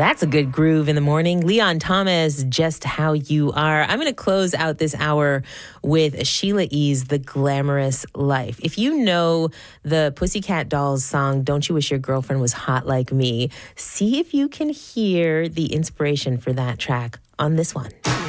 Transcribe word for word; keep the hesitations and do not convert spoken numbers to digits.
That's a good groove in the morning. Leon Thomas, Just How You Are. I'm going to close out this hour with Sheila E.'s The Glamorous Life. If you know the Pussycat Dolls song, Don't You Wish Your Girlfriend Was Hot Like Me, see if you can hear the inspiration for that track on this one.